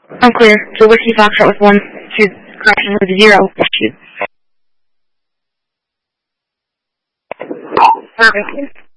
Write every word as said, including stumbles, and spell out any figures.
Unclear. So Whiskey Foxtrot with one, two, correction with zero. Perfect.